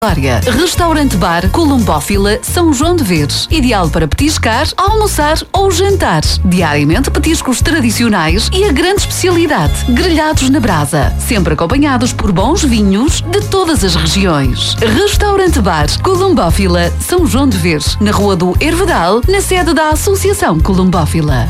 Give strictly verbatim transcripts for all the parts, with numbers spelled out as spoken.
Restaurante Bar Columbófila São João de Veres. Ideal para petiscar, almoçar ou jantar. Diariamente petiscos tradicionais e a grande especialidade, grelhados na brasa. Sempre acompanhados por bons vinhos de todas as regiões. Restaurante Bar Columbófila São João de Veres. Na Rua do Hervedal, na sede da Associação Columbófila.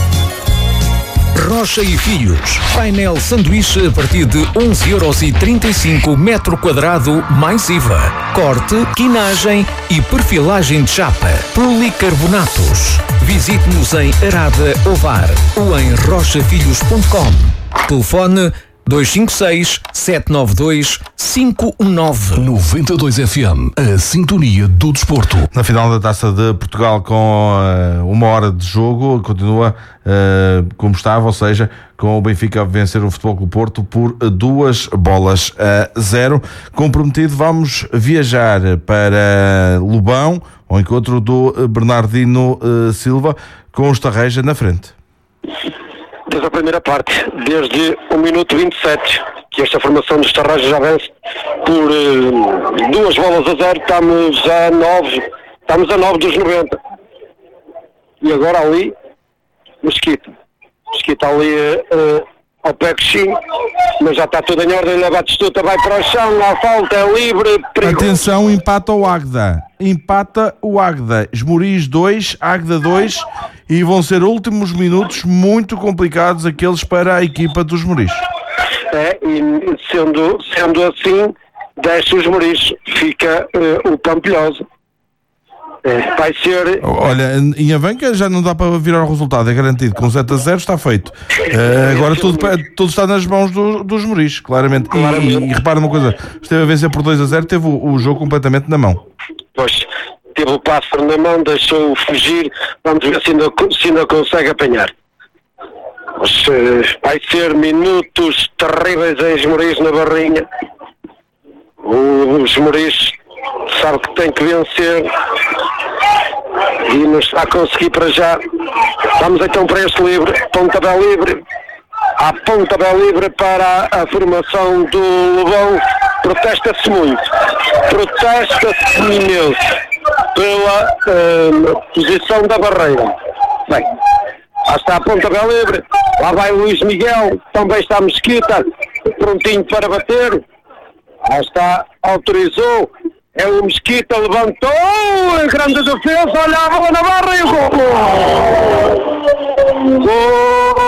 Rocha e Filhos. Painel sanduíche a partir de onze euros e trinta e cinco metro quadrado mais I V A. Corte, quinagem e perfilagem de chapa. Policarbonatos. Visite-nos em Arada Ovar ou em rocha filhos ponto com. Telefone dois cinco seis, sete nove dois, cinco um nove. noventa e dois F M, a sintonia do desporto. Na final da Taça de Portugal, com uh, uma hora de jogo, continua uh, como estava, ou seja, com o Benfica a vencer o Futebol Clube Porto por duas bolas a zero. Comprometido, vamos viajar para Lobão, ao encontro do Bernardino uh, Silva, com o Estarreja na frente. Desde a primeira parte, desde o minuto vinte e sete, que esta formação do Estarreja já vence por uh, duas bolas a zero, estamos a nove, estamos a nove dos noventa. E agora ali, Mesquita. Mesquita ali uh, ao pé coxinho, mas já está tudo em ordem, a Batistuta vai para o chão, a falta é livre, perigo. Atenção, empata o Águeda. Empata o Águeda. Esmoriz dois, Águeda dois, e vão ser últimos minutos muito complicados aqueles para a equipa dos Esmoriz. É, e sendo, sendo assim, desce os Esmoriz, fica uh, o Pampilhosa. É, vai ser... Olha, em Avanca já não dá para virar o resultado, é garantido, com sete a zero está feito. Uh, agora tudo, tudo está nas mãos do, dos Esmoriz, claramente. E, e, e repara uma coisa, esteve a vencer por dois a zero, teve o, o jogo completamente na mão. Pois, teve o pássaro na mão, deixou-o fugir, vamos ver se ainda, se ainda consegue apanhar. Mas uh, vai ser minutos terríveis em Esmoriz na barrinha. O Esmoriz sabe que tem que vencer e não está a conseguir para já. Vamos então para este livre, pontapé livre. Há pontapé livre para a, a formação do Lobão. Protesta-se muito, protesta-se imenso pela uh, posição da barreira. Bem, lá está a pontapé livre, lá vai o Luís Miguel, também está a Mesquita, prontinho para bater. Lá está, autorizou, é o Mesquita, levantou, a grande defesa, olha a bola na barra e o gol! Gol!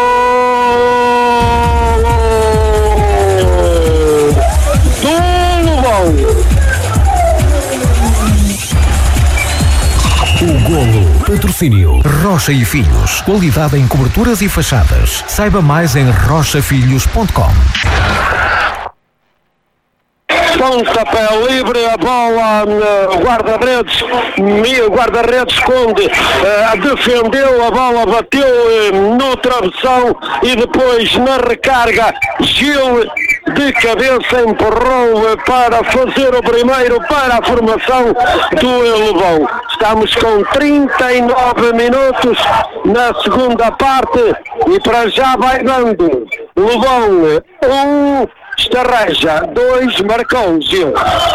O golo. Patrocínio Rocha e Filhos. Qualidade em coberturas e fachadas. Saiba mais em rocha filhos ponto com. Pontapé livre, a bola no guarda-redes, o guarda-redes esconde, uh, defendeu, a bola bateu uh, no travessão e depois na recarga Gil de cabeça empurrou uh, para fazer o primeiro para a formação do Lobão. Estamos com trinta e nove minutos na segunda parte e para já vai dando Lobão um, Estarreja dois, marcou Gil.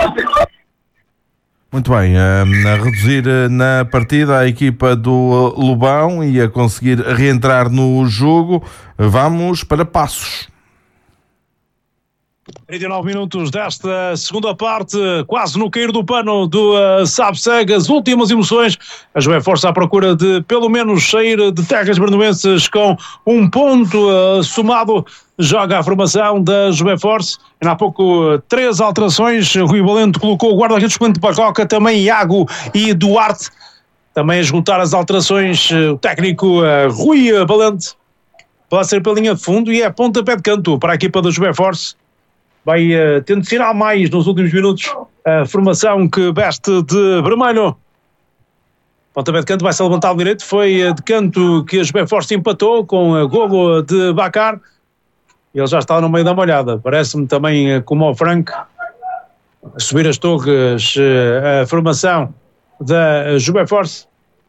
Muito bem, a reduzir na partida a equipa do Lobão e a conseguir reentrar no jogo. Vamos para Passos. trinta e nove minutos desta segunda parte, quase no cair do pano do uh, Sabseg, as últimas emoções. A Joé Força à procura de pelo menos sair de terras bernoenses com um ponto uh, somado. Joga a formação da Joé Force. Há pouco três alterações. Rui Valente colocou o guarda-redes de Bacoca, também Iago e Duarte. Também a esgotar as alterações o técnico uh, Rui Valente. Vai ser pela linha de fundo e é pontapé de canto para a equipa da Joé Force. Vai uh, tendo sinal mais nos últimos minutos a formação que veste de vermelho. Pontapé de canto vai ser levantado direito. Foi uh, de canto que a Joé Force empatou com uh, golo de Bacar. Ele já está no meio da molhada. Parece-me também uh, como o Frank a subir as torres, uh, a formação da Joé Force.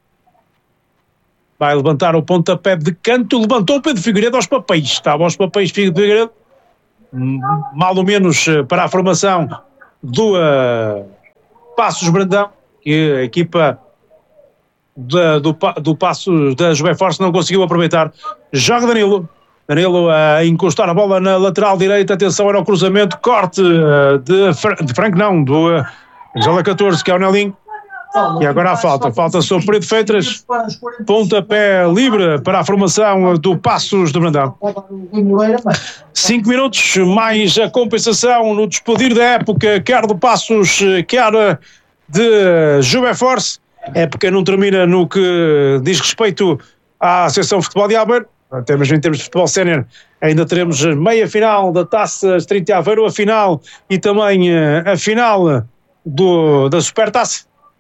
Vai levantar o pontapé de canto. Levantou o Pedro Figueiredo aos papéis. Estava aos papéis Figueiredo. Mal ou menos para a formação do uh, Passos Brandão, que a equipa de, do, do Passos da Juve Force não conseguiu aproveitar. Joga Danilo. Danilo a encostar a bola na lateral direita. Atenção, era o cruzamento. Corte de, de Franco, não, do Jola catorze, que é o Nelinho. E agora a falta. Falta sobre Pedro Feitas. Pontapé livre para a formação do Passos de Brandão. Cinco minutos, mais a compensação no despedir da época, quer do Passos, quer de Juve Force. A época não termina no que diz respeito à Associação de Futebol de Aveiro. Até mesmo em termos de futebol sénior, ainda teremos meia final da Taça Distrito de Aveiro, a final e também a final do, da Supertaça.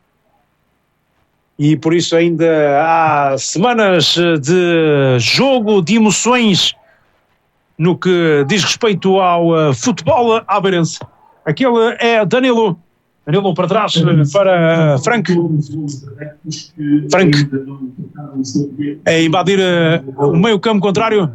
E por isso ainda há semanas de jogo, de emoções no que diz respeito ao futebol aveirense. Aquele é Danilo. Danilo para trás para Frank. Frank é invadir o meio campo contrário.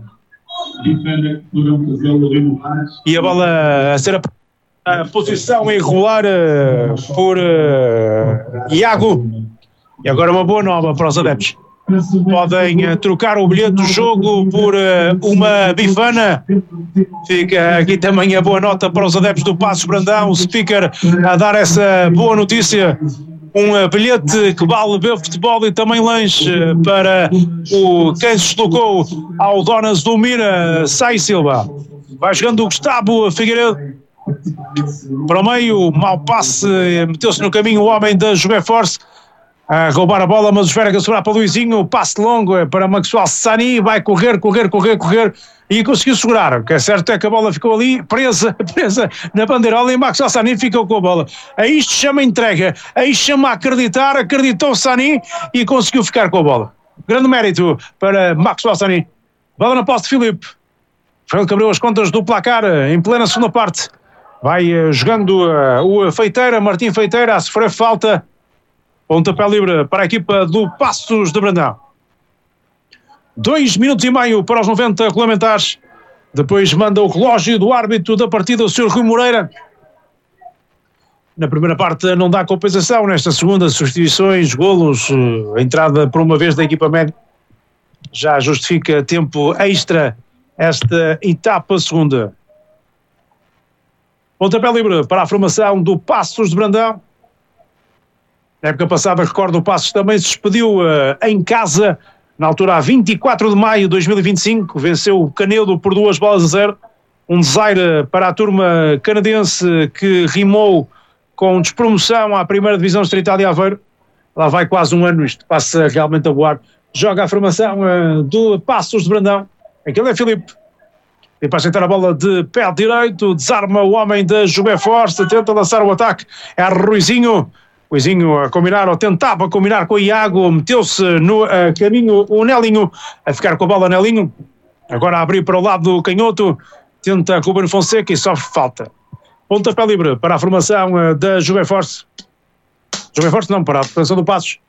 E a bola a ser a, a posição irregular por uh, Iago. E agora uma boa nova para os adeptos. Podem uh, trocar o bilhete do jogo por uh, uma bifana. Fica aqui também a boa nota para os adeptos do Passos Brandão. O speaker a dar essa boa notícia. Um uh, bilhete que vale ver futebol e também lanche uh, para o quem se deslocou ao Donas do Mira, Sai Silva. Vai jogando o Gustavo Figueiredo. Para o meio, mau passe, meteu-se no caminho o homem da Juve Force. A roubar a bola, mas espera que a segurar para o Luizinho, passe longo para Maxwell Sani, vai correr, correr, correr, correr, e conseguiu segurar. O que é certo é que a bola ficou ali, presa, presa na bandeirola, e Maxwell Sani ficou com a bola. A isto chama entrega, a isto chama acreditar, acreditou Sani e conseguiu ficar com a bola. Grande mérito para Maxwell Sani. Bola na posse de Filipe. Foi ele que abriu as contas do placar em plena segunda parte. Vai jogando uh, o Feiteira, Martim Feiteira, a sofrer falta. Pontapé livre para a equipa do Passos de Brandão. Dois minutos e meio para os noventa regulamentares. Depois manda o relógio do árbitro da partida, o senhor Rui Moreira. Na primeira parte não dá compensação. Nesta segunda, substituições, golos, a entrada por uma vez da equipa média. Já justifica tempo extra esta etapa segunda. Pontapé livre para a formação do Passos de Brandão. Na época passada, recordo, o Passos também se despediu uh, em casa, na altura a vinte e quatro de maio de dois mil e vinte e cinco, venceu o Canedo por duas bolas a zero, um desaire para a turma canadense que rimou com despromoção à primeira divisão distrital de Aveiro. Lá vai quase um ano, isto passa realmente a voar. Joga a formação uh, do Passos de Brandão, aquele é Filipe. E para aceitar a bola de pé direito, desarma o homem da Juve Force, tenta lançar o ataque, é Ruizinho. Ruizinho a combinar, ou tentava combinar com o Iago, meteu-se no uh, caminho o Nelinho, a ficar com a bola Nelinho, agora a abrir para o lado do canhoto, tenta Ruben Fonseca e sofre falta. Pontapé livre para a formação uh, da Juve Force. Juve Force não, para a formação do Passos.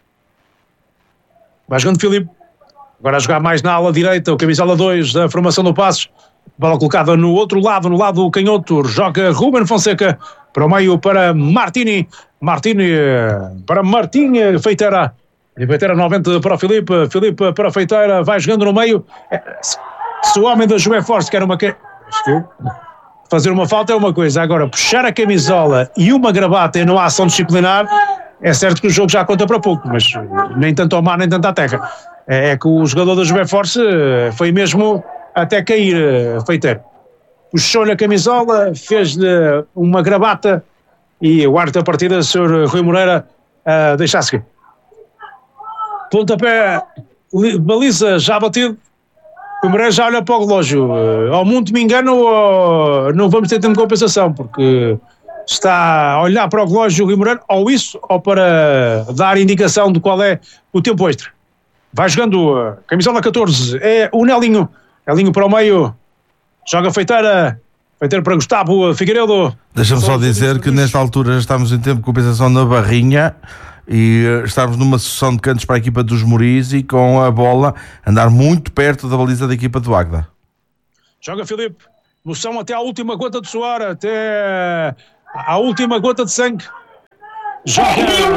Vai jogando Filipe, agora a jogar mais na ala direita, o camisola dois da formação do Passos. Bola colocada no outro lado, no lado do canhoto, joga Ruben Fonseca para o meio para Martini. Martini para Martim Feiteira. Feiteira novamente para o Filipe. Filipe para o Feiteira. Vai jogando no meio. Se o homem da Juve Force quer uma... fazer uma falta é uma coisa. Agora, puxar a camisola e uma gravata e não há ação disciplinar, é certo que o jogo já conta para pouco, mas nem tanto ao mar nem tanto à terra. É que o jogador da Juve Force foi mesmo até cair, Feiteira. Puxou-lhe a camisola, fez-lhe uma gravata e o árbitro da partida, o senhor Rui Moreira, uh, deixa a seguir. Pontapé, baliza já batido. Rui Moreira já olha para o relógio. Uh, ao muito me engano, ou não vamos ter tempo de compensação, porque está a olhar para o relógio o Rui Moreira, ou isso, ou para dar indicação de qual é o tempo extra. Vai jogando a uh, camisola catorze, é o Nelinho. Nelinho para o meio, joga Feiteira. Feiteira para Gustavo Figueiredo. Deixa-me só dizer que nesta altura já estamos em tempo de compensação na Barrinha e estamos numa sessão de cantos para a equipa dos Moris e com a bola andar muito perto da baliza da equipa do Águeda. Joga Filipe, moção até à última gota de suor, até à última gota de sangue. joga.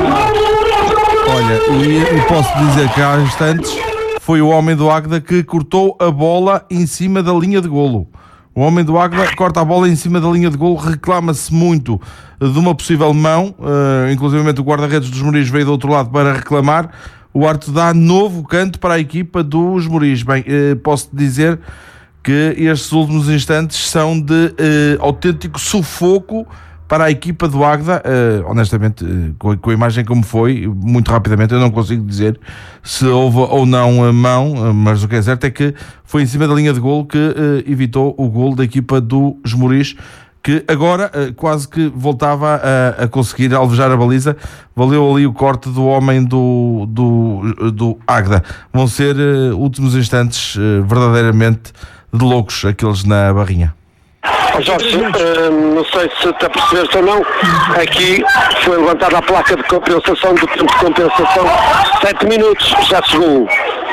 Olha, e, e posso dizer que há instantes foi o homem do Águeda que cortou a bola em cima da linha de golo. O homem do Águeda corta a bola em cima da linha de golo, reclama-se muito de uma possível mão, uh, inclusive o guarda-redes dos Moris veio do outro lado para reclamar. O árbitro dá novo canto para a equipa dos Moris. Bem, uh, posso dizer que estes últimos instantes são de uh, autêntico sufoco para a equipa do Águeda. Uh, honestamente, uh, com, a, com a imagem como foi, muito rapidamente, eu não consigo dizer se houve ou não a mão, uh, mas o que é certo é que foi em cima da linha de golo que uh, evitou o golo da equipa dos Moris, que agora uh, quase que voltava a, a conseguir alvejar a baliza. Valeu ali o corte do homem do, do, do Águeda. Vão ser uh, últimos instantes uh, verdadeiramente de loucos, aqueles na barrinha. Jorge, uh, não sei se está a perceber-se ou não, aqui foi levantada a placa de compensação, do tempo de compensação, sete minutos, já chegou.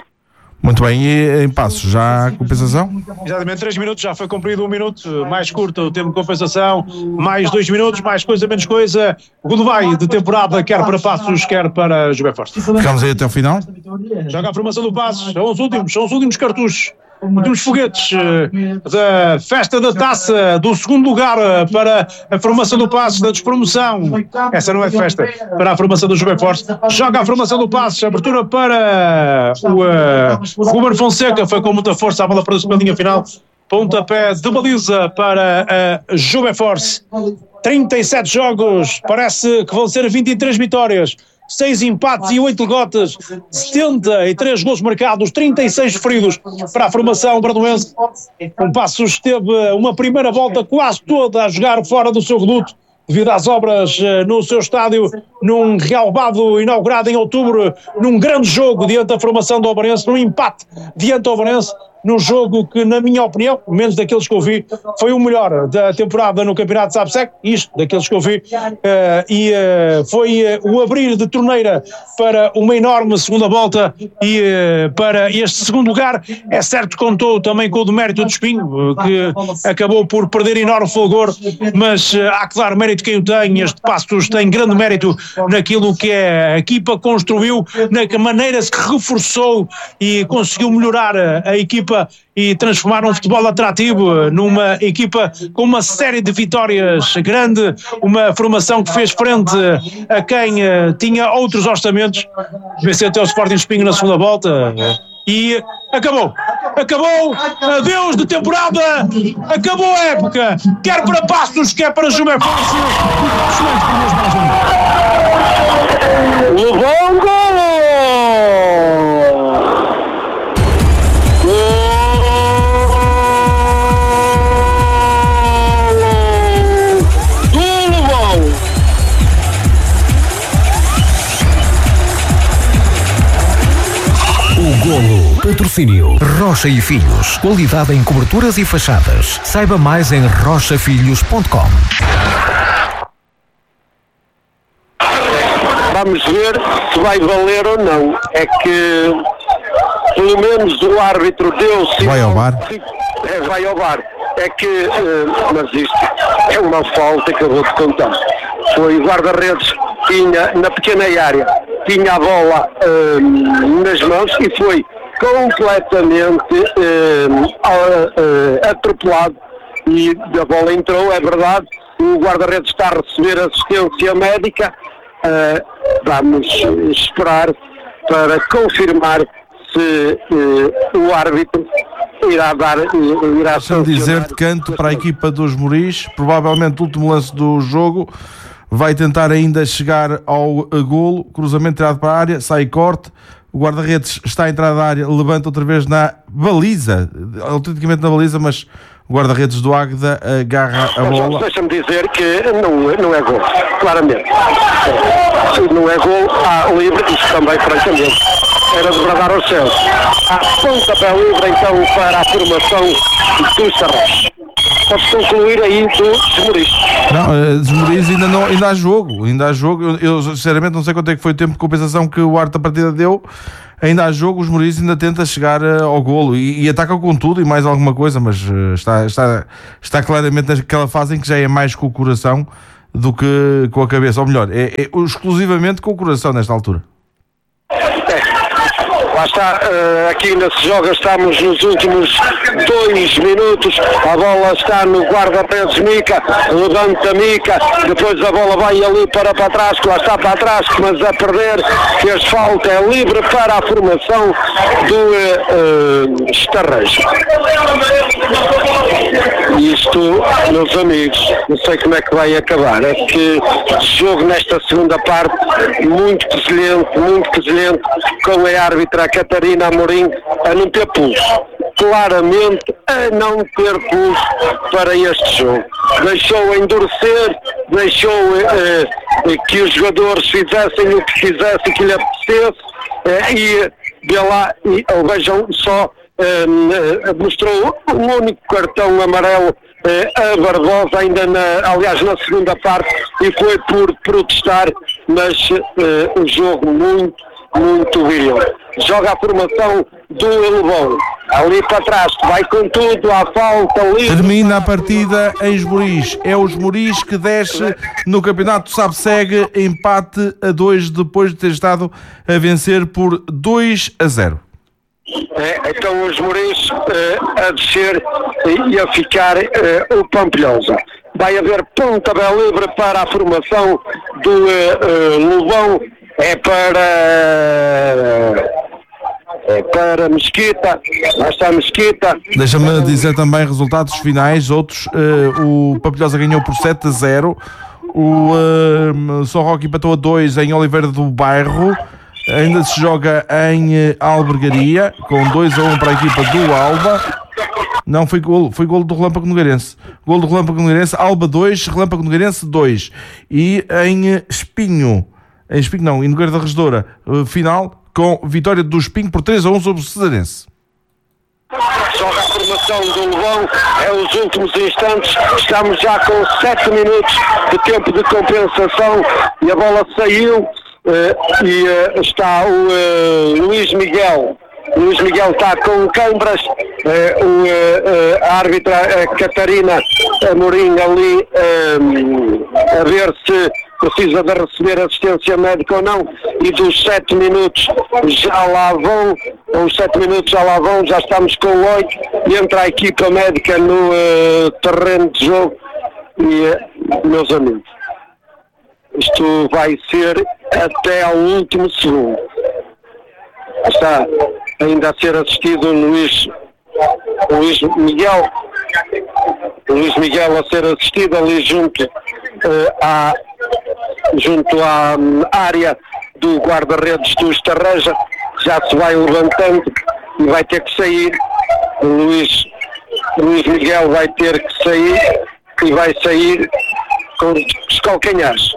Muito bem, e em Passos, já a compensação? Exatamente, três minutos, já foi cumprido um minuto, mais curto o tempo de compensação, mais dois minutos, mais coisa, menos coisa. Goodbye de temporada, quer para Passos, quer para José Forte. Ficamos aí até o final? Joga a formação do Passos, são os últimos, são os últimos cartuchos. Últimos foguetes uh, da festa da taça do segundo lugar uh, para a formação do Passos, da despromoção. Essa não é festa, para a formação do Jovem Forte. Joga a formação do Passos, abertura para o uh, Ruben Fonseca, foi com muita força a bola para a segunda linha final. Pontapé de baliza para a Jovem Force. trinta e sete jogos, parece que vão ser vinte e três vitórias. seis empates e oito derrotas, setenta e três gols marcados, trinta e seis feridos para a formação bradoense. O Passos teve uma primeira volta quase toda a jogar fora do seu reduto, devido às obras no seu estádio, num relvado inaugurado em outubro, num grande jogo diante da formação do Obarense, num empate diante do Obarense, num jogo que, na minha opinião, menos daqueles que eu vi, foi o melhor da temporada no Campeonato de SABSEC, isto, daqueles que eu vi, uh, e uh, foi uh, o abrir de torneira para uma enorme segunda volta e uh, para este segundo lugar. É certo que contou também com o demérito de Espinho, que acabou por perder enorme fulgor, mas uh, há claro mérito quem o tem. Este Passos tem grande mérito naquilo que é a equipa construiu, na maneira que reforçou e conseguiu melhorar a, a equipa e transformar um futebol atrativo numa equipa com uma série de vitórias grande, uma formação que fez frente a quem uh, tinha outros orçamentos, venceu até o Sporting Espinho na segunda volta e acabou, acabou, adeus de temporada, acabou a época, quer para Passos, quer para Jumé Force. Levou um golo! Golo. Patrocínio Rocha e Filhos. Qualidade em coberturas e fachadas. Saiba mais em rocha filhos ponto com. Vamos ver se vai valer ou não. É que pelo menos o árbitro deu sim. Vai ao bar? É, vai ao bar. É que, uh, mas isto é uma falta que eu vou-te contar. Foi o guarda-redes, tinha na pequena área, tinha a bola uh, nas mãos e foi completamente uh, uh, atropelado e a bola entrou, é verdade. O guarda-redes está a receber assistência médica. Uh, vamos esperar para confirmar se uh, o árbitro irá dar, uh, irá sancionar. Dizer de canto para a equipa dos Moris, provavelmente o último lance do jogo, vai tentar ainda chegar ao golo, cruzamento tirado para a área, sai corte, o guarda-redes está à entrada da área, levanta outra vez na baliza, autenticamente na baliza, mas o guarda-redes do Águeda agarra a bola. Deixa-me dizer que não, não é gol, claramente. Se não é gol, há livre, isso também, francamente, era de bradar ao céu. Há pontapé livre, então, para a formação dos Sarrés. Podes concluir aí do Desmoriz. Não, Desmoriz ainda, não, ainda há jogo, ainda há jogo. Eu, eu sinceramente não sei quanto é que foi o tempo de compensação que o árbitro da partida deu. Ainda há jogo, os Moris ainda tenta chegar uh, ao golo e, e ataca com tudo e mais alguma coisa, mas uh, está, está, está claramente naquela fase em que já é mais com o coração do que com a cabeça, ou melhor, é, é exclusivamente com o coração nesta altura. Lá está, uh, aqui nesse jogo estamos nos últimos dois minutos, a bola está no guarda-redes Mica, levanta Mica, depois a bola vai ali para, para trás, que lá está para trás, mas a perder, que a falta é livre para a formação do uh, Estarrejo. Isto, meus amigos, não sei como é que vai acabar, é que jogo nesta segunda parte, muito pesilhento, muito pesilhento, com a árbitra Catarina Amorim a não ter pulso, claramente a não ter pulso para este jogo. Deixou endurecer, deixou eh, que os jogadores fizessem o que quisessem, que lhe apetecesse, eh, e de lá, e, oh, vejam só, eh, mostrou um único cartão amarelo eh, a Barbosa, ainda na, aliás na segunda parte, e foi por protestar, mas eh, um jogo muito, muito viril. Joga a formação do Lobão, ali para trás, vai com tudo, à falta, livre. Termina a partida em Esmoriz. É o Esmoriz que desce no campeonato SABSEG, empate a dois depois de ter estado a vencer por dois a zero. É, então os Esmoriz uh, a descer e a ficar uh, o Pampilhosa. Vai haver pontapé livre para a formação do uh, uh, Lobão. É para é para Mesquita, lá está Mesquita. Deixa-me dizer também resultados finais, outros, uh, o Pampilhosa ganhou por sete a zero, o uh, São Roque empatou a dois em Oliveira do Bairro, ainda se joga em Albergaria, com dois a um para a equipa do Alba. Não, foi golo, foi golo do Relâmpago Nogueirense. Golo do Relâmpago Nogueirense, Alba dois, Relâmpago Nogueirense dois. E em Espinho, em Espinho não, em Nogueira da Regedoura, final com vitória do Espinho por três a um sobre o Cesarense. Joga a formação do Lobão, é os últimos instantes, estamos já com sete minutos de tempo de compensação e a bola saiu uh, e uh, está o uh, Luís Miguel. Luís Miguel está com câimbras, uh, o, uh, a árbitra uh, Catarina Amorim ali uh, a ver se precisa de receber assistência médica ou não, e dos sete minutos já lá vão, os sete minutos já lá vão, já estamos com oito, e entra a equipa médica no uh, terreno de jogo, e uh, meus amigos, isto vai ser até ao último segundo. Está ainda a ser assistido o Luís, o Luís Miguel, o Luís Miguel a ser assistido ali junto uh, à junto à um, área do guarda-redes do Estarreja, já se vai levantando e vai ter que sair. O Luís, Luís Miguel vai ter que sair e vai sair com os calcanhares.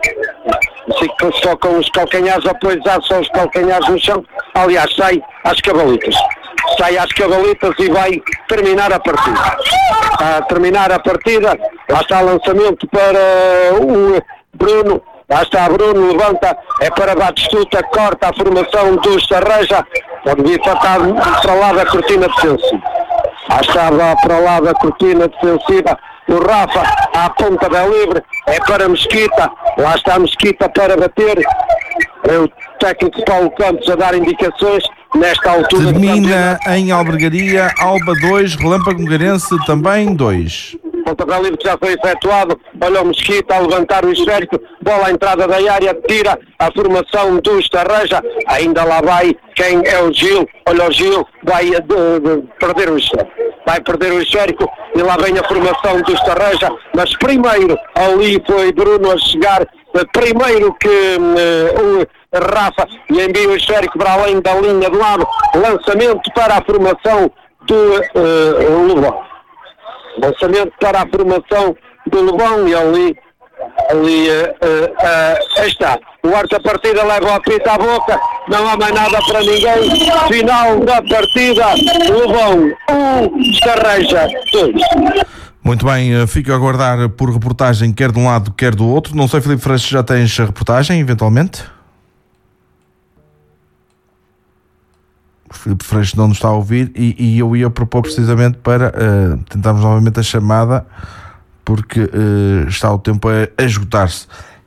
Só com os calcanhares, depois já só os calcanhares no chão. Aliás, sai às cabalitas. Sai às cabalitas e vai terminar a partida. A terminar a partida, lá está o lançamento para o Bruno. Lá está Bruno, levanta, é para Batistuta, corta a formação do Estarreja, pode vir para, para lá da cortina defensiva. Lá estava para lá da cortina defensiva o Rafa, à ponta da livre, é para Mesquita, lá está Mesquita para bater, é o técnico Paulo Campos a dar indicações nesta altura. Termina em Albergaria, Alba dois, Relâmpago Nogueirense também dois. Pontapé livre que já foi efetuado, olha o Mesquita a levantar o esférico, bola à entrada da área, tira a formação do Estarreja, ainda lá vai quem é o Gil, olha o Gil, vai de, de, perder o esférico, vai perder o esférico e lá vem a formação do Estarreja, mas primeiro ali foi Bruno a chegar, primeiro que uh, o Rafa e envia o esférico para além da linha do lado, lançamento para a formação do uh, Lobão. Lançamento para a formação do Lobão e ali, ali uh, uh, uh, está. O quarta partida leva o apito à boca, não há mais nada para ninguém. Final da partida, Lobão um, Estarreja dois. Muito bem, fico a aguardar por reportagem quer de um lado, quer do outro. Não sei, Filipe Freixo, já tens a reportagem, eventualmente? O Filipe Freixo não nos está a ouvir e, e eu ia propor precisamente para uh, tentarmos novamente a chamada, porque uh, está o tempo a, a esgotar-se.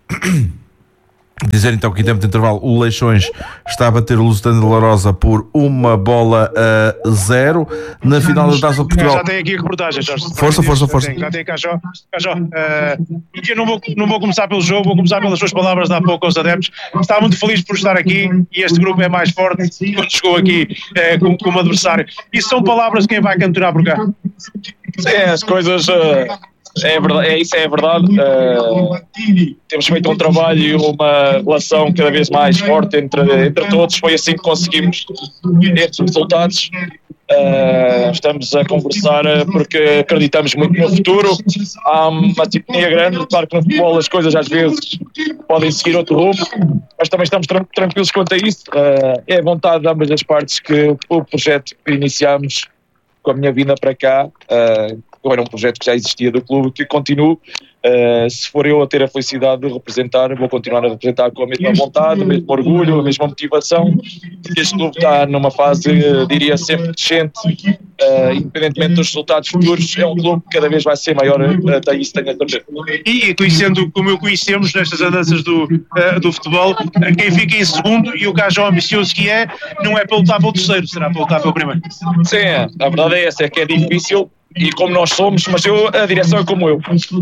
Dizer então que em tempo de intervalo o Leixões está a bater o Lusitano de Larosa por uma bola a zero. Na final da Taça de Portugal. Já tem aqui a reportagem, Jorge. Força, força, força. Já tem Cajó. Cajó, uh, eu não vou, não vou começar pelo jogo, vou começar pelas suas palavras de há pouco aos adeptos. Está muito feliz por estar aqui e este grupo é mais forte quando chegou aqui uh, como, como adversário. Isso são palavras de quem vai cantorar por cá. Sim, as coisas... Uh... É verdade, é, isso é verdade. Uh, temos feito um trabalho e uma relação cada vez mais forte entre, entre todos. Foi assim que conseguimos estes resultados. Uh, estamos a conversar porque acreditamos muito no futuro. Há uma sintonia grande. Claro que no futebol as coisas às vezes podem seguir outro rumo, mas também estamos tran- tranquilos quanto a isso. Uh, é a vontade de ambas as partes que o projeto que iniciámos com a minha vinda para cá, uh, era um projeto que já existia do clube, que continuo. Uh, se for eu a ter a felicidade de representar, vou continuar a representar com a mesma vontade, o mesmo orgulho, a mesma motivação. Este clube está numa fase, uh, diria, sempre descente, uh, independentemente dos resultados futuros. É um clube que cada vez vai ser maior, uh, até isso tenho a certeza. E, e conhecendo como eu conhecemos nestas andanças do, uh, do futebol, quem fica em segundo e o Cajó ambicioso que é, não é para lutar pelo terceiro, será para lutar pelo primeiro. Sim, a verdade é essa, é que é difícil. E como nós somos, mas eu, a direção é como eu.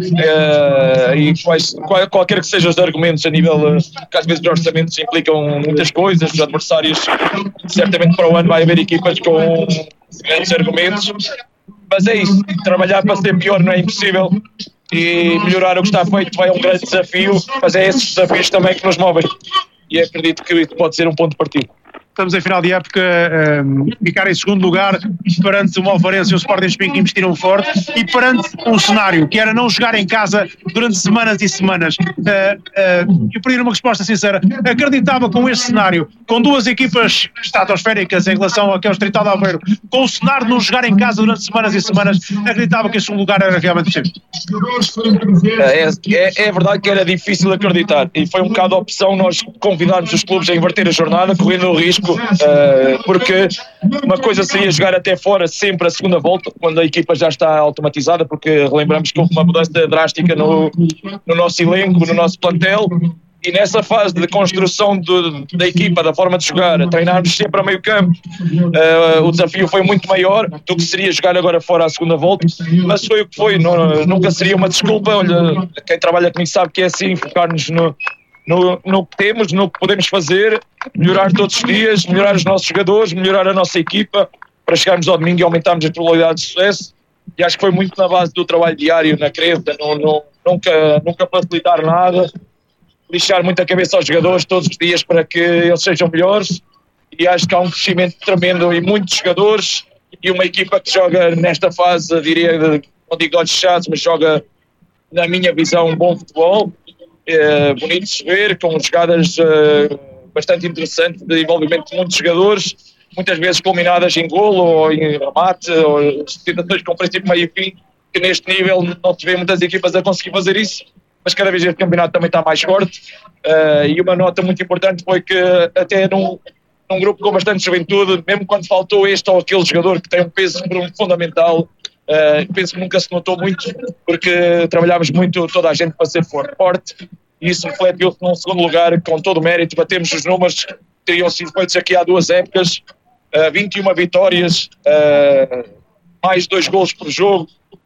Uh, e quais, qual, qualquer que sejam os argumentos a nível, uh, que às vezes os orçamentos implicam muitas coisas, os adversários, certamente para o ano vai haver equipas com grandes argumentos, mas é isso, trabalhar para ser pior não é impossível e melhorar o que está feito vai um grande desafio, mas é esses desafios também que nos movem e acredito que isso pode ser um ponto de partida. Estamos em final de época, um, ficar em segundo lugar perante o Alvarense e o Sporting Espinho que investiram forte e perante um cenário que era não jogar em casa durante semanas e semanas. Uh, uh, eu pedir uma resposta sincera. Acreditava com este cenário, com duas equipas estratosféricas em relação ao que é o Distrital de Aveiro, com o cenário de não jogar em casa durante semanas e semanas, acreditava que este segundo lugar era realmente possível? É, é, é verdade que era difícil acreditar e foi um bocado a opção nós convidarmos os clubes a inverter a jornada, correndo o risco. Uh, porque uma coisa seria jogar até fora sempre a segunda volta, quando a equipa já está automatizada, porque relembramos que houve uma mudança drástica no, no nosso elenco, no nosso plantel, e nessa fase de construção de, da equipa, da forma de jogar, treinarmos sempre a meio campo, uh, o desafio foi muito maior do que seria jogar agora fora à segunda volta, mas foi o que foi, não, nunca seria uma desculpa. Olha, quem trabalha comigo sabe que é assim, focar-nos no No, no que temos, no que podemos fazer, melhorar todos os dias, melhorar os nossos jogadores, melhorar a nossa equipa para chegarmos ao domingo e aumentarmos as probabilidades de sucesso. E acho que foi muito na base do trabalho diário, na crença, no, no, nunca, nunca facilitar nada, lixar muito a cabeça aos jogadores todos os dias para que eles sejam melhores. E acho que há um crescimento tremendo em muitos jogadores e uma equipa que joga nesta fase, diria, não digo de olhos fechados, mas joga, na minha visão, um bom futebol. É bonito de se ver, com jogadas uh, bastante interessantes de envolvimento de muitos jogadores, muitas vezes culminadas em golo ou em remate, ou situações com princípio, meio e fim, que neste nível não se vê muitas equipas a conseguir fazer isso, mas cada vez este campeonato também está mais forte. Uh, e uma nota muito importante foi que até num, num grupo com bastante juventude, mesmo quando faltou este ou aquele jogador que tem um peso fundamental, Uh, penso que nunca se notou muito, porque trabalhámos muito toda a gente para ser forte, e isso refletiu-se num segundo lugar com todo o mérito. Batemos os números que teriam sido feitos aqui há duas épocas, uh, vinte e uma vitórias, uh, mais dois golos por jogo.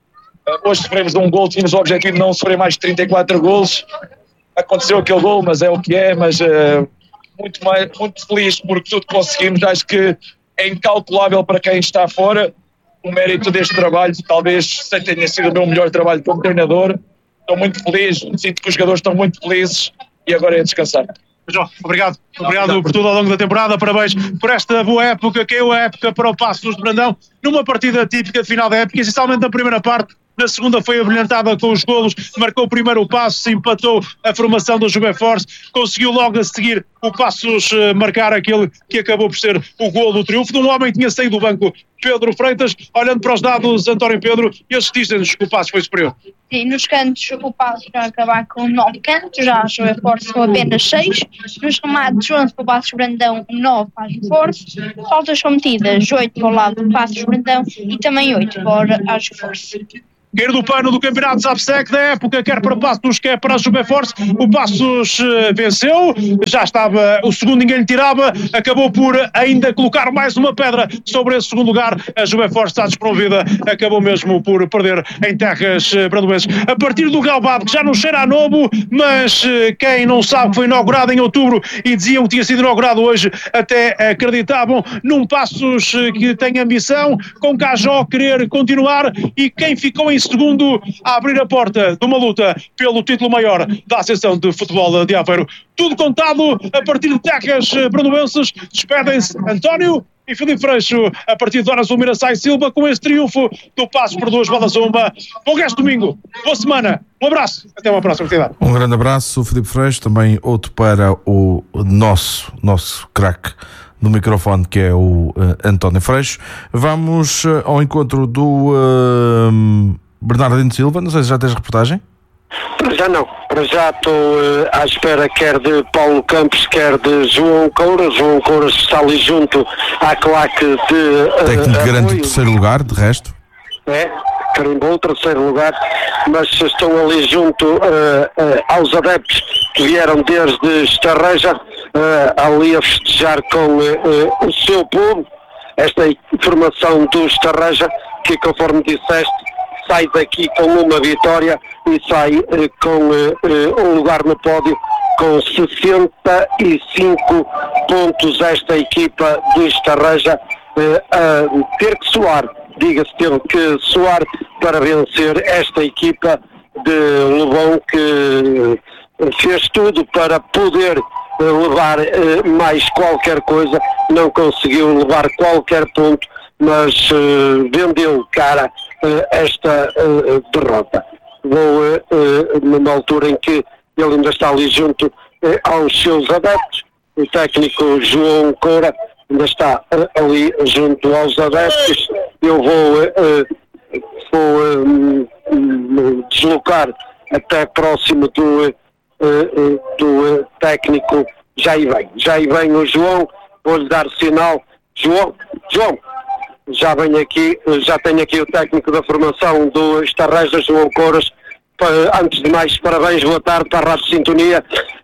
Uh, hoje sofremos um gol, tínhamos o objetivo de não sofrer mais de trinta e quatro golos. Aconteceu aquele gol, mas é o que é, mas uh, muito, mais, muito feliz porque tudo conseguimos. Acho que é incalculável para quem está fora o mérito deste trabalho, talvez sem tenha sido o meu melhor trabalho como treinador. Estou muito feliz, sinto que os jogadores estão muito felizes e agora é descansar. João, obrigado. Obrigado por tudo ao longo da temporada. Parabéns por esta boa época, que é a época para o Passos de Brandão, numa partida típica de final da época, essencialmente na primeira parte. Na segunda foi abrilhantada com os golos, marcou primeiro o passo, empatou a formação do Juve Force, conseguiu logo a seguir o Passos marcar aquele que acabou por ser o gol do triunfo de um homem que tinha saído do banco, Pedro Freitas. Olhando para os dados, António Pedro, estes dizem-nos que o Passos foi superior. Sim, nos cantos o Passos vai acabar com nove cantos, já a João Force com apenas seis. Nos remates, onze para o Passos Brandão, nove para a Force. Faltas cometidas, oito para o lado do Passos Brandão e também oito para a Force. Quer do pano do campeonato Sabsec da época, quer para Passos, quer para a Juveforce. O Passos uh, venceu, já estava, o segundo ninguém lhe tirava, acabou por ainda colocar mais uma pedra sobre esse segundo lugar. A Juveforce está desprovida, acabou mesmo por perder em terras uh, brandoenses. A partir do Galbado, que já não cheira a novo, mas uh, quem não sabe foi inaugurado em outubro e diziam que tinha sido inaugurado hoje, até acreditavam num Passos uh, que tem ambição, com Cajó querer continuar, e quem ficou em segundo a abrir a porta de uma luta pelo título maior da Associação de Futebol de Aveiro. Tudo contado a partir de terras brandoenses. Despedem-se António e Filipe Freixo a partir de Dona Zulmira Sai Silva com esse triunfo do Passos por duas bolas a uma. Bom resto de domingo, boa semana, um abraço, até uma próxima oportunidade. Um grande abraço, Filipe Freixo, também outro para o nosso, nosso craque no microfone, que é o uh, António Freixo. Vamos uh, ao encontro do uh, Bernardino Silva. Não sei se já tens reportagem. Para já não, para já estou uh, à espera quer de Paulo Campos, quer de João Couras. João Couras está ali junto à claque de uh, técnico que garante o apoio. terceiro lugar, de resto. É, carimbou o terceiro lugar, mas estão ali junto uh, uh, aos adeptos que vieram desde Estarreja, uh, ali a festejar com uh, uh, o seu povo. Esta formação do Estarreja, que conforme disseste, sai daqui com uma vitória e sai uh, com uh, uh, um lugar no pódio com sessenta e cinco pontos. Esta equipa do Estarreja uh, a ter que suar, diga-se, teve que suar para vencer esta equipa de Lobão, que fez tudo para poder uh, levar uh, mais qualquer coisa, não conseguiu levar qualquer ponto, mas uh, vendeu cara uh, esta uh, derrota. Vou, uh, uh, numa altura em que ele ainda está ali junto uh, aos seus adeptos, o técnico João Coura ainda está uh, ali junto aos adeptos. Eu vou, uh, vou uh, uh, deslocar até próximo do, uh, uh, do uh, técnico. Já aí vem, já aí vem o João, vou-lhe dar sinal. João, João, já vem aqui, já tenho aqui o técnico da formação do Estarreja, João Couras. Antes de mais, parabéns, boa tarde para a Rádio Sintonia.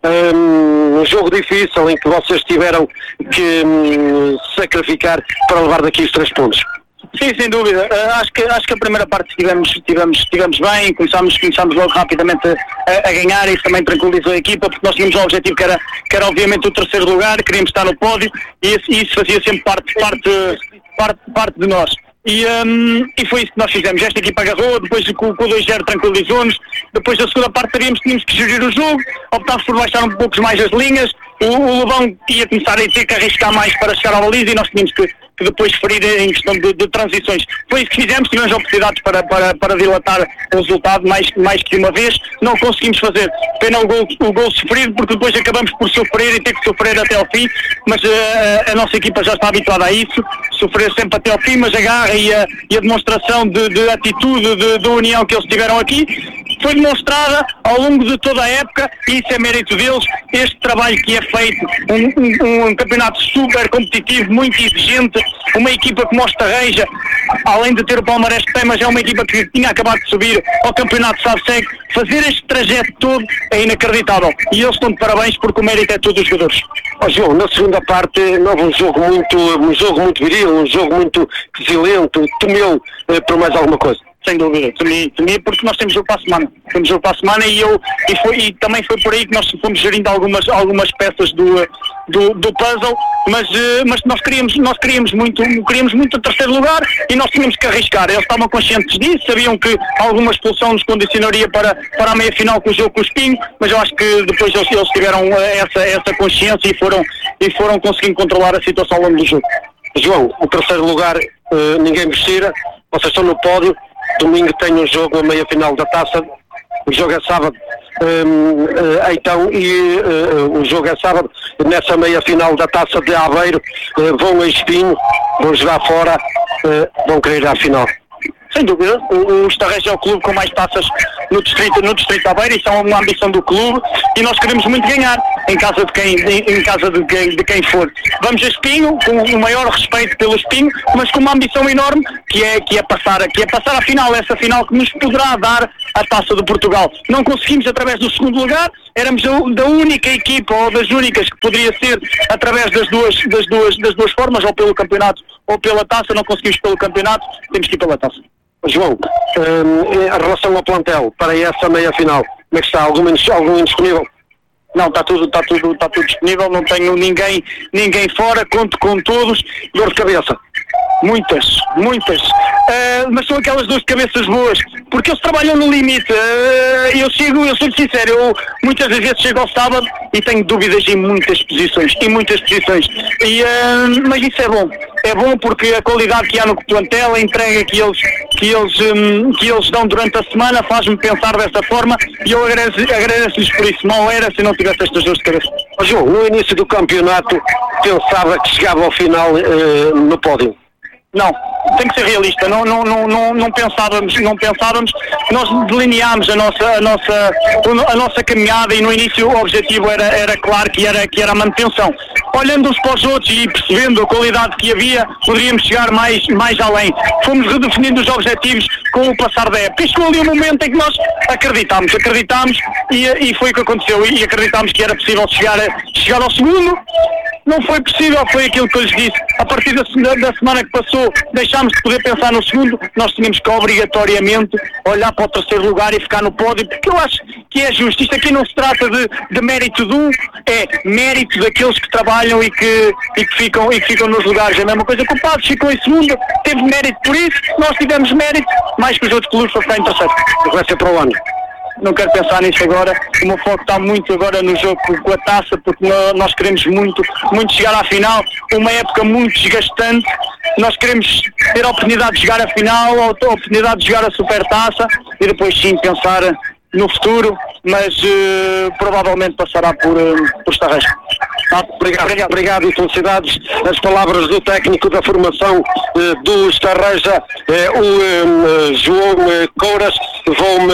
Um jogo difícil em que vocês tiveram que um, sacrificar para levar daqui os três pontos. Sim, sem dúvida. Uh, acho, que, acho que a primeira parte tivemos, tivemos, tivemos bem, começámos, começámos logo rapidamente a, a ganhar, e isso também tranquilizou a equipa, porque nós tínhamos o objetivo que era, que era obviamente o terceiro lugar, queríamos estar no pódio, e isso, isso fazia sempre parte, parte, parte, parte de nós. E, um, e foi isso que nós fizemos. Esta equipa agarrou, depois com, com o dois zero tranquilizou-nos. Depois da segunda parte sabíamos que tínhamos que gerir o jogo, optámos por baixar um pouco mais as linhas. O, o Lobão ia começar a ter que arriscar mais para chegar à baliza, e nós tínhamos que, que depois ferir em questão de, de transições. Foi isso que fizemos, tivemos oportunidades para, para, para dilatar o resultado mais, mais que uma vez, não conseguimos fazer. Pena o gol, o gol sofrido, porque depois acabamos por sofrer e ter que sofrer até ao fim, mas uh, a nossa equipa já está habituada a isso, sofrer sempre até ao fim, mas a garra e a, e a demonstração de, de atitude, de, de união que eles tiveram aqui, foi demonstrada ao longo de toda a época, e isso é mérito deles. Este trabalho que é feito, um, um, um campeonato super competitivo, muito exigente, uma equipa como o Estarreja, além de ter o palmarés que tem, mas é uma equipa que tinha acabado de subir ao campeonato Sabseg, fazer este trajeto todo é inacreditável, e eles estão de parabéns, porque o mérito é de todos os jogadores. Oh, João, na segunda parte não houve um jogo muito, um jogo muito viril, um jogo muito violento. Temeu eh, por mais alguma coisa? Sem dúvida, temi, temi porque nós temos jogo para a semana, temos jogo para a semana, e, eu, e, foi, e também foi por aí que nós fomos gerindo algumas, algumas peças do, do, do puzzle, mas, mas nós, queríamos, nós queríamos, muito, queríamos muito o terceiro lugar, e nós tínhamos que arriscar. Eles estavam conscientes disso, sabiam que alguma expulsão nos condicionaria para, para a meia-final com o jogo com o Espinho, mas eu acho que depois eles, eles tiveram essa, essa consciência e foram, e foram conseguindo controlar a situação ao longo do jogo. João, o terceiro lugar, uh, ninguém vos tira, vocês estão no pódio. Domingo tem um jogo, a meia-final da taça. O jogo é sábado. um, uh, então, e uh, o jogo é sábado, nessa meia final da Taça de Aveiro, uh, vão a Espinho, vão jogar fora, uh, vão querer à final. Sem dúvida, o, o Estarreja é o clube com mais taças no distrito, no distrito de Aveiro, isso é uma ambição do clube e nós queremos muito ganhar em casa de quem, em, em casa de quem, de quem for. Vamos a Espinho, com o maior respeito pelo Espinho, mas com uma ambição enorme que é, que é, passar, que é passar a final, essa final que nos poderá dar a Taça de Portugal. Não conseguimos através do segundo lugar, éramos a, da única equipa ou das únicas que poderia ser através das duas, das duas, das duas formas, ou pelo campeonato ou pela Taça, não conseguimos pelo campeonato, temos que ir pela Taça. João, um, em relação ao plantel, para essa meia-final, como é que está? Algum, algum indisponível? Não, está tudo, está tudo, está tudo disponível, não tenho ninguém, ninguém fora, conto com todos. Dor de cabeça? Muitas, muitas. Uh, mas são aquelas duas cabeças boas, porque eles trabalham no limite. Uh, eu chego, eu sou sincero, eu muitas das vezes chego ao sábado e tenho dúvidas em muitas posições, em muitas posições. E, uh, mas isso é bom. É bom porque a qualidade que há no plantel, a entrega que eles, que eles, um, que eles dão durante a semana faz-me pensar dessa forma e eu agradeço, agradeço-lhes por isso. Mal era se não tivesse estas duas de cabeça. Oh, João, no início do campeonato pensava que chegava ao final uh, no pódio? Não, tem que ser realista, não, não, não, não, não pensávamos, não pensávamos, nós delineámos a nossa, a nossa, a nossa caminhada e no início o objetivo era, era claro que era, que era a manutenção. Olhando uns para os outros e percebendo a qualidade que havia, poderíamos chegar mais, mais além. Fomos redefinindo os objetivos com o passar da época. E chegou ali um momento em que nós acreditámos, acreditámos e, e foi o que aconteceu e acreditámos que era possível chegar, a, chegar ao segundo. Não foi possível, foi aquilo que eu lhes disse. A partir da, da semana que passou, deixámos de poder pensar no segundo, nós tínhamos que obrigatoriamente olhar para o terceiro lugar e ficar no pódio, porque eu acho que é justo. Isto aqui não se trata de, de mérito de um, é mérito daqueles que trabalham e que, e que, ficam, e que ficam nos lugares. É a mesma coisa que o Patos ficou em segundo, teve mérito por isso, nós tivemos mérito, mais que os outros clubes para ficar em terceiro. Vai ser para o ano. Não quero pensar nisso agora, o meu foco está muito agora no jogo com a Taça, porque nós queremos muito, muito chegar à final, uma época muito desgastante, nós queremos ter a oportunidade de jogar a final, a oportunidade de jogar a Supertaça e depois sim pensar no futuro, mas uh, provavelmente passará por, uh, por Estarreja. Ah, obrigado, obrigado, obrigado e felicidades. As palavras do técnico da formação eh, do Estarreja, eh, o eh, João eh, Couras, vão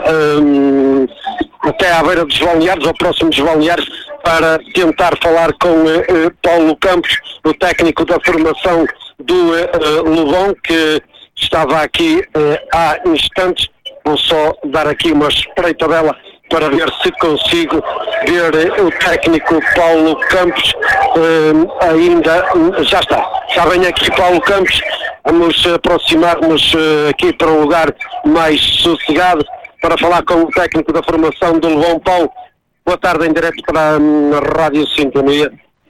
eh, eh, até à beira dos balneários, ao próximo dos balneários, para tentar falar com eh, Paulo Campos, o técnico da formação do eh, Lobão, que estava aqui eh, há instantes. Vou só dar aqui uma espreitadela para ver se consigo ver eh, o técnico Paulo Campos. eh, ainda, já está, já vem aqui Paulo Campos, vamos aproximar-nos eh, aqui para um lugar mais sossegado para falar com o técnico da formação do Lobão. Paulo, boa tarde, em direto para a Rádio Sintonia.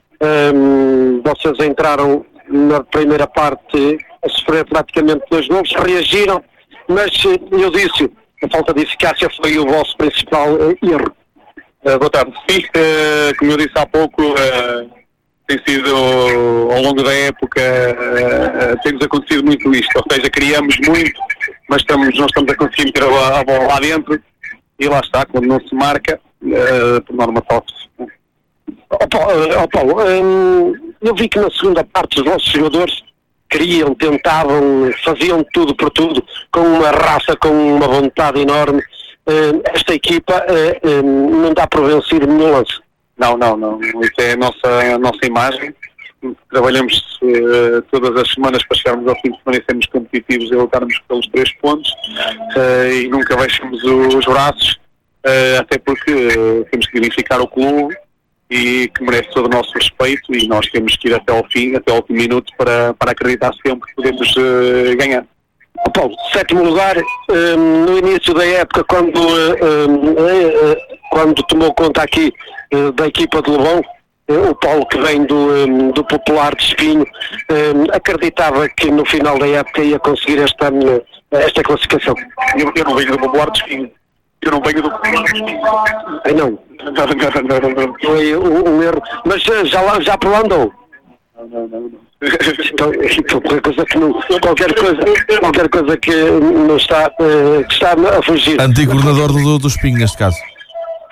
Um, vocês entraram na primeira parte a sofrer praticamente dois gols, reagiram, mas eu disse, a falta de eficácia foi o vosso principal uh, erro. Uh, boa tarde. Sim, uh, como eu disse há pouco, uh, tem sido, ao longo da época, uh, uh, tem-nos acontecido muito isto, ou seja, criamos muito, mas estamos, não estamos a conseguir meter a, a bola lá dentro, e lá está, quando não se marca, uh, por norma sofre-se. Oh, Paulo, oh, Paulo hum, eu vi que na segunda parte os vossos jogadores queriam, tentavam, faziam tudo por tudo, com uma raça, com uma vontade enorme. Uh, esta equipa uh, uh, não dá para vencer nenhum lance. Não, não, não. Isso é a nossa, a nossa imagem. Trabalhamos uh, todas as semanas para chegarmos ao fim de semana e sermos competitivos e lutarmos pelos três pontos uh, e nunca baixamos os braços, uh, até porque uh, temos que verificar o clube e que merece todo o nosso respeito e nós temos que ir até ao fim, até ao último minuto para, para acreditar sempre que podemos uh, ganhar. Oh, Paulo, sétimo lugar, um, no início da época, quando, um, uh, quando tomou conta aqui uh, da equipa de Lobão, uh, o Paulo, que vem do, um, do Popular de Espinho, um, acreditava que no final da época ia conseguir esta, esta classificação. Eu, eu não venho do Popular de Espinho. Eu não venho do Popular de Espinho. Ai, não. Não, não, não, não, não. Foi um, um erro. Mas já, lá, já por lá andou? Não, não, não. não. Então, então, qualquer coisa que não, qualquer coisa, qualquer coisa que não está, uh, que está a fugir. Antigo coordenador do, do Espinho, neste caso.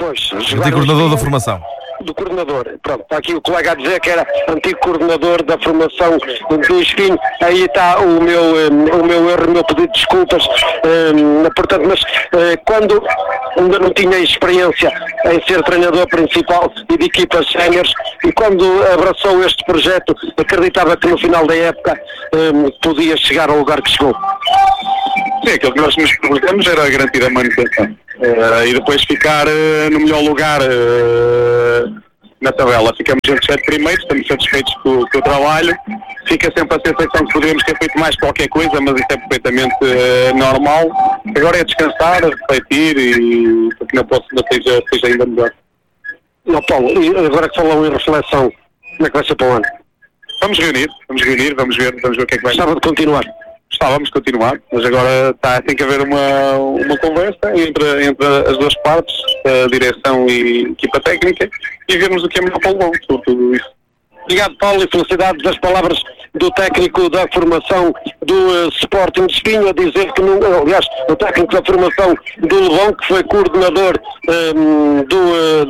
Pois, antigo coordenador da formação. Do coordenador, pronto, está aqui o colega a dizer que era antigo coordenador da formação do Espinho, aí está o meu, um, o meu erro, o meu pedido de desculpas, um, portanto, mas uh, quando ainda não tinha experiência em ser treinador principal e de equipas séniores, e quando abraçou este projeto, acreditava que no final da época um, podia chegar ao lugar que chegou. Sim, aquilo que nós nos propusemos era garantir a manutenção uh, e depois ficar uh, no melhor lugar uh, na tabela. Ficamos entre os sete primeiros, estamos satisfeitos com, com o trabalho. Fica sempre a sensação que poderíamos ter feito mais qualquer coisa, mas isso é perfeitamente uh, normal. Agora é descansar, refletir e porque na próxima seja, seja ainda melhor. Não, Paulo, e agora que falam em reflexão, como é que vai ser para o ano? Vamos reunir, vamos reunir, vamos ver, vamos ver o que é que vai. Gostava de continuar. Estávamos a continuar, mas agora tá, tem que haver uma, uma conversa entre, entre as duas partes, a direção e a equipa técnica, e vermos o que é melhor para o Lobão, sobre tudo isso. Obrigado, Paulo, e felicidades das palavras do técnico da formação do uh, Sporting de Espinho, a dizer que, não, aliás, o técnico da formação do Lobão, que foi coordenador um, do, uh,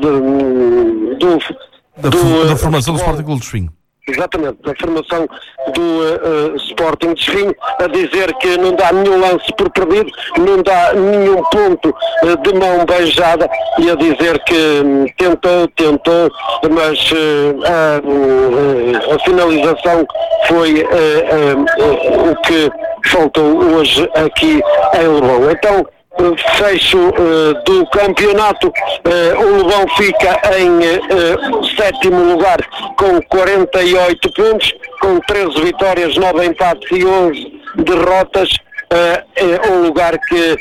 do, do, da, do, da formação do Sporting Clube de Espinho. Exatamente, da formação do uh, uh, Sporting de Espinho, a dizer que não dá nenhum lance por perdido, não dá nenhum ponto uh, de mão beijada, e a dizer que um, tentou, tentou, mas uh, a, uh, a finalização foi uh, uh, uh, o que faltou hoje aqui em Lobão. Então, fecho uh, do campeonato, uh, o Lobão fica em uh, sétimo lugar com quarenta e oito pontos, com treze vitórias, nove empates e onze derrotas. Uh, é um lugar que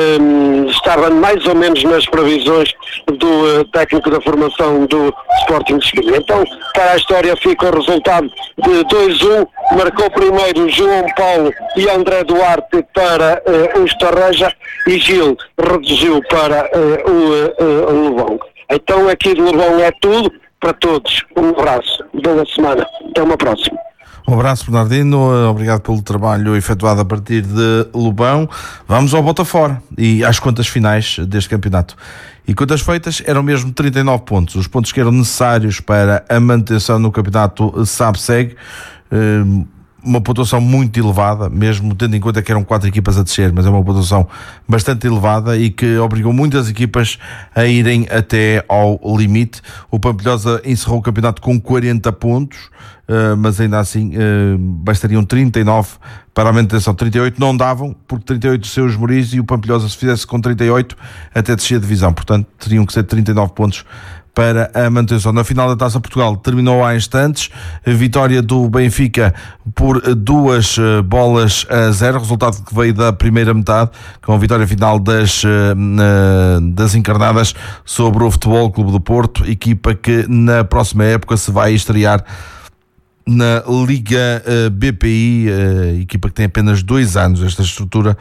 um, estava mais ou menos nas previsões do uh, técnico da formação do Sporting de Espinho. Então, para a história fica o resultado de dois a um, marcou primeiro João Paulo e André Duarte para uh, o Estarreja, e Gil reduziu para uh, o uh, uh, Lobão. Então aqui do Lobão é tudo, para todos. Um abraço, boa semana, até uma próxima. Um abraço, Bernardino, obrigado pelo trabalho efetuado a partir de Lobão. Vamos ao Botafora e às contas finais deste campeonato. E contas feitas eram mesmo trinta e nove pontos, os pontos que eram necessários para a manutenção no campeonato S A B S E G, uma pontuação muito elevada, mesmo tendo em conta que eram quatro equipas a descer, mas é uma pontuação bastante elevada e que obrigou muitas equipas a irem até ao limite. O Pampilhosa encerrou o campeonato com quarenta pontos, mas ainda assim bastariam trinta e nove para a manutenção. Trinta e oito não davam, porque trinta e oito desceu os Moris e o Pampilhosa, se fizesse com trinta e oito, até descia a divisão, portanto teriam que ser trinta e nove pontos para a manutenção. Na final da Taça Portugal terminou há instantes, a vitória do Benfica por duas bolas a zero, resultado que veio da primeira metade, com a vitória final das, das encarnadas sobre o Futebol Clube do Porto, equipa que na próxima época se vai estrear na Liga B P I, equipa que tem apenas dois anos, esta estrutura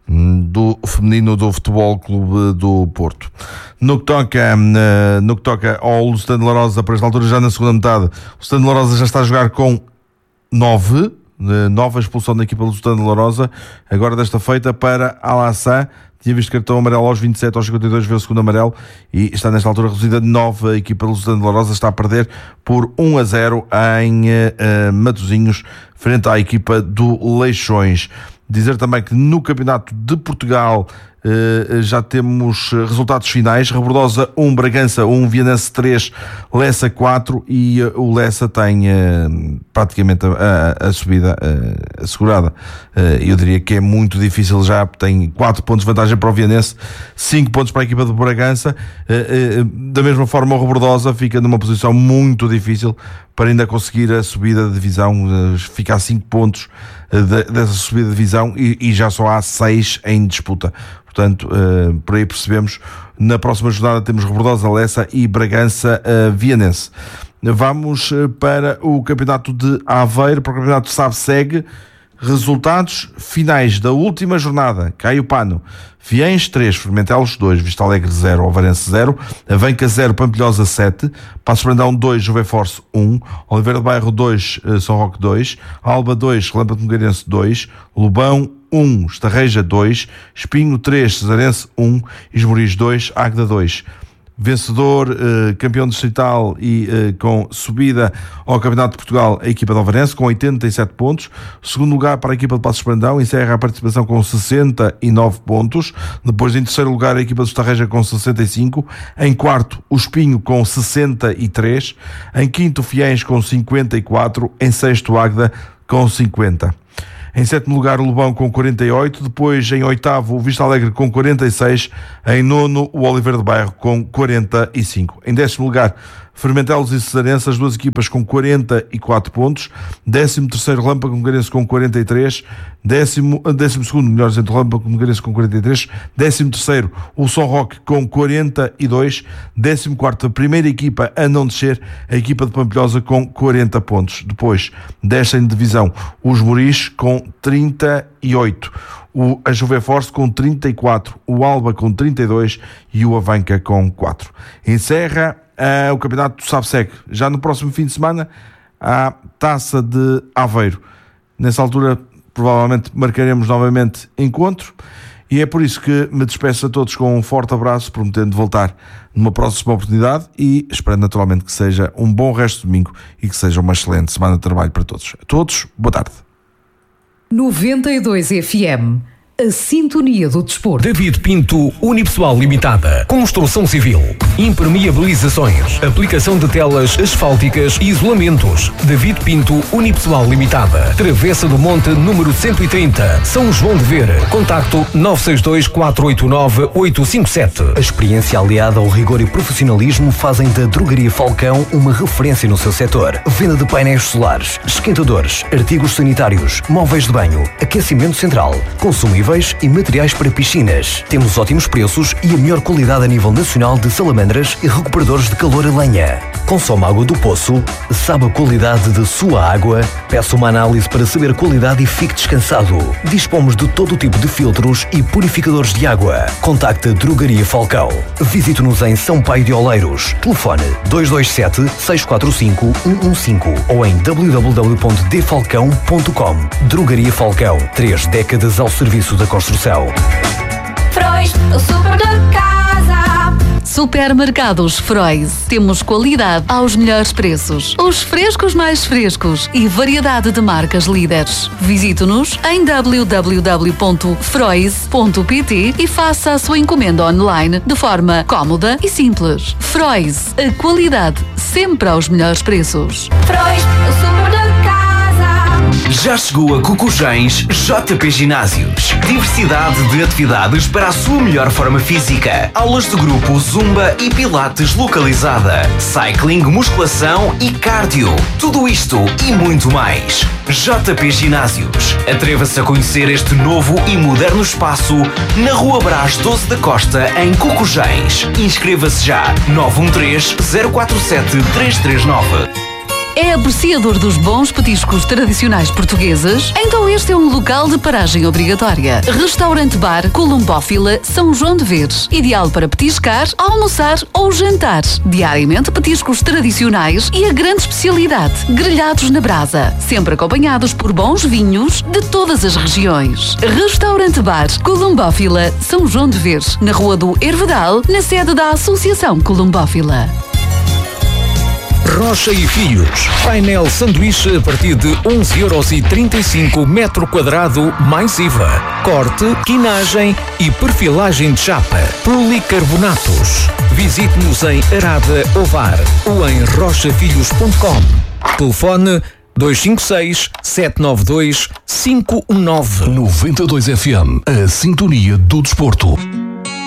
do feminino do Futebol Clube do Porto. No que toca, no que toca ao Lusitano de Lourosa, para esta altura já na segunda metade, o Lusitano de Lourosa já está a jogar com nove, nova expulsão da equipa do Lusitano de Lourosa, agora desta feita para Alassane. Tinha visto cartão amarelo aos vinte e sete, aos cinquenta e dois veio o segundo amarelo e está nesta altura reduzida de nove. A equipa do Lusitano de Lourosa está a perder por um a zero em uh, Matosinhos, frente à equipa do Leixões. Dizer também que no Campeonato de Portugal uh, já temos resultados finais. Rebordosa um, Bragança um, Vianense três, Lessa quatro, e uh, o Lessa tem uh, praticamente a, a, a subida uh, assegurada. Uh, eu diria que é muito difícil já, tem quatro pontos de vantagem para o Vianense, cinco pontos para a equipa de Bragança. Uh, uh, da mesma forma o Rebordosa fica numa posição muito difícil para ainda conseguir a subida de divisão, uh, fica a cinco pontos de, dessa subida de divisão e, e já só há seis em disputa. Portanto, uh, por aí percebemos, na próxima jornada temos Rebordosa, Lessa e Bragança uh, Vianense. Vamos uh, para o campeonato de Aveiro, para o campeonato de S A B S E G. Resultados finais da última jornada: Caio Pano, Fiens três, Fermentelos dois, Vista Alegre zero, Alvarense zero, Avenca zero, Pampilhosa sete, Passos Brandão dois, Juveforce um, Oliveira de Bairro dois, São Roque dois, Alba dois, Relâmpago Nogueirense dois, Lobão um, Estarreja dois, Espinho três, Cesarense um, Esmoriz dois, Águeda dois. vencedor, eh, campeão distrital e eh, com subida ao Campeonato de Portugal, a equipa de Alvarense, com oitenta e sete pontos. Segundo lugar para a equipa de Passos de Brandão, encerra a participação com sessenta e nove pontos. Depois, em terceiro lugar, a equipa de Estarreja com sessenta e cinco. Em quarto, o Espinho com sessenta e três. Em quinto, o Fiéis com cinquenta e quatro. Em sexto, o Águeda com cinquenta. Em sétimo lugar, o Lobão com quarenta e oito. Depois, em oitavo, o Vista Alegre com quarenta e seis. Em nono, o Oliveira de Bairro com quarenta e cinco. Em décimo lugar, Fermentelos e Cesarense, as duas equipas com quarenta e quatro pontos. Décimo terceiro, Relâmpago Nogueirense com quarenta e três. Décimo, décimo segundo, melhor dizendo, Relâmpago Nogueirense com quarenta e três. Décimo terceiro, o São Roque com quarenta e dois. Décimo quarto, a primeira equipa a não descer, a equipa de Pampilhosa com quarenta pontos. Depois, descem de divisão os Moris com trinta e oito. O, a Juve Force com trinta e quatro, o Alba com trinta e dois e o Avanca com quatro. Encerra uh, o campeonato do SABSEG. Já no próximo fim de semana, a Taça de Aveiro. Nessa altura, provavelmente marcaremos novamente encontro, e é por isso que me despeço a todos com um forte abraço, prometendo voltar numa próxima oportunidade e esperando naturalmente que seja um bom resto de domingo e que seja uma excelente semana de trabalho para todos. A todos, boa tarde. noventa e dois F M, a sintonia do desporto. David Pinto Unipessoal Limitada. Construção civil, impermeabilizações, aplicação de telas asfálticas e isolamentos. David Pinto Unipessoal Limitada. Travessa do Monte, número cento e trinta, São João de Ver. Contacto nove seis dois, quatro oito nove, oito cinco sete. A experiência aliada ao rigor e profissionalismo fazem da Drogaria Falcão uma referência no seu setor. Venda de painéis solares, esquentadores, artigos sanitários, móveis de banho, aquecimento central, consumíveis e materiais para piscinas. Temos ótimos preços e a melhor qualidade a nível nacional de salamandras e recuperadores de calor a lenha. Consome água do poço, sabe a qualidade de sua água, peça uma análise para saber a qualidade e fique descansado. Dispomos de todo o tipo de filtros e purificadores de água. Contacte a Drogaria Falcão. Visite-nos em São Paio de Oleiros. Telefone dois dois sete, seis quatro cinco, um um cinco ou em w w w ponto d falcão ponto com. Drogaria Falcão. Três décadas ao serviço da construção. Frois, o super de casa. Supermercados Frois. Temos qualidade aos melhores preços. Os frescos mais frescos e variedade de marcas líderes. Visite-nos em w w w ponto frois ponto p t e faça a sua encomenda online de forma cómoda e simples. Frois, a qualidade sempre aos melhores preços. Frois, o super de casa. Já chegou a Cocujães J P Ginásios. Diversidade de atividades para a sua melhor forma física. Aulas de grupo, zumba e pilates localizada. Cycling, musculação e cardio. Tudo isto e muito mais. J P Ginásios. Atreva-se a conhecer este novo e moderno espaço na Rua Brás doze da Costa, em Cocujães. Inscreva-se já. nove um três, zero quatro sete, três três nove. É apreciador dos bons petiscos tradicionais portugueses? Então este é um local de paragem obrigatória. Restaurante Bar Columbófila São João de Veres. Ideal para petiscar, almoçar ou jantar. Diariamente petiscos tradicionais e a grande especialidade, grelhados na brasa. Sempre acompanhados por bons vinhos de todas as regiões. Restaurante Bar Columbófila São João de Veres. Na Rua do Hervedal, na sede da Associação Columbófila. Rocha e Filhos. Painel sanduíche a partir de onze euros e trinta e cinco metro quadrado mais I V A. Corte, quinagem e perfilagem de chapa. Policarbonatos. Visite-nos em Arada Ovar ou em rocha filhos ponto com. Telefone dois cinco seis, sete nove dois, cinco um nove. noventa e dois F M, a sintonia do desporto.